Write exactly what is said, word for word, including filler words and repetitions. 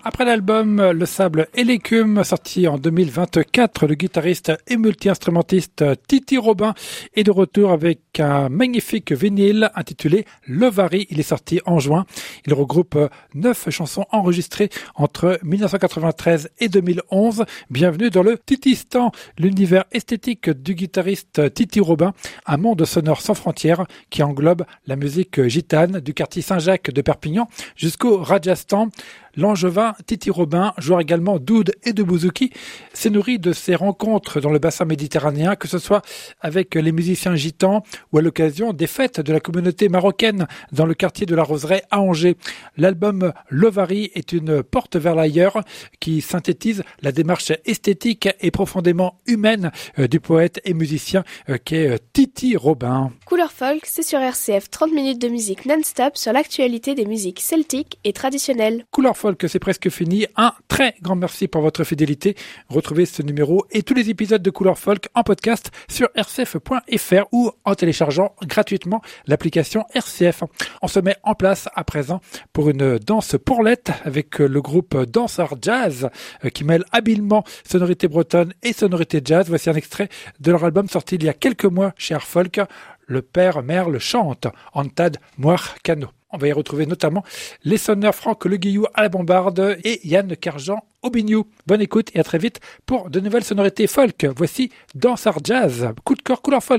Après l'album Le Sable et l'écume, sorti en deux mille vingt-quatre, le guitariste et multi-instrumentiste Titi Robin est de retour avec un magnifique vinyle intitulé Lovary. Il est sorti en juin. Il regroupe neuf chansons enregistrées entre dix-neuf cent quatre-vingt-treize et deux mille onze. Bienvenue dans le Titistan, l'univers esthétique du guitariste Titi Robin, un monde sonore sans frontières qui englobe la musique gitane du quartier Saint-Jacques de Perpignan jusqu'au Rajasthan. L'angevin Titi Robin, joueur également d'oud et de bouzouki, s'est nourri de ses rencontres dans le bassin méditerranéen, que ce soit avec les musiciens gitans ou à l'occasion des fêtes de la communauté marocaine dans le quartier de la Roseraie à Angers. L'album Lovary est une porte vers l'ailleurs qui synthétise la démarche esthétique et profondément humaine du poète et musicien qu'est Titi Robin. Couleur folk, c'est sur R C F, trente minutes de musique non-stop sur l'actualité des musiques celtiques et traditionnelles. Couleur folk, c'est presque fini. Un très grand merci pour votre fidélité. Retrouvez ce numéro et tous les épisodes de Couleur folk en podcast sur r c f point f r ou en téléchargeant gratuitement l'application R C F. On se met en place à présent pour une danse pourlette avec le groupe Danseur Jazz qui mêle habilement sonorité bretonne et sonorité jazz. Voici un extrait de leur album sorti il y a quelques mois chez Air Folk. Le père Merle chante, Antad Moir Cano. On va y retrouver notamment les sonneurs Franck Le Guillou à la bombarde et Yann Carjan au biniou. Bonne écoute et à très vite pour de nouvelles sonorités folk. Voici Danseur Jazz, coup de cœur couleur folk.